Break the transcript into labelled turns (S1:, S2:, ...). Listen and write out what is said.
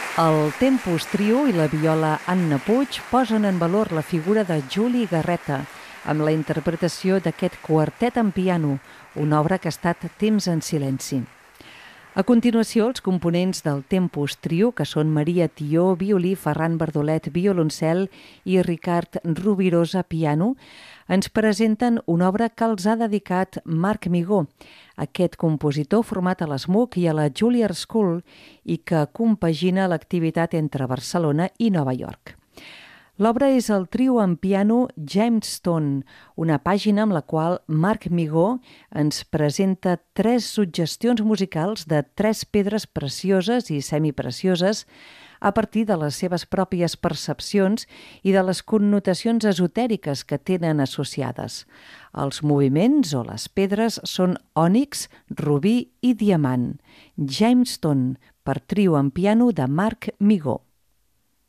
S1: El Tempus Trio i la viola Anna Puig posen en valor la figura de Juli Garreta amb la interpretació d'aquest quartet en piano, una obra que ha estat temps en silenci. A continuació, els components del Tempus Trio, que són Maria Tió, violí, Ferran Bardolet, violoncel i Ricard Rubirosa, piano, ens presenten una obra que els ha dedicat Marc Migó, aquest compositor format a l'SMUC i a la Juilliard School i que compagina l'activitat entre Barcelona i Nova York. L'obra és el trio en piano Jamestown, una pàgina amb la qual Marc Migó ens presenta 3 suggestions musicals de 3 pedres precioses i semiprecioses a partir de les seves pròpies percepcions i de les connotacions esotèriques que tenen associades. Els moviments o les pedres són ònix, rubí i diamant. Jamestown, per trio en piano de Marc Migó.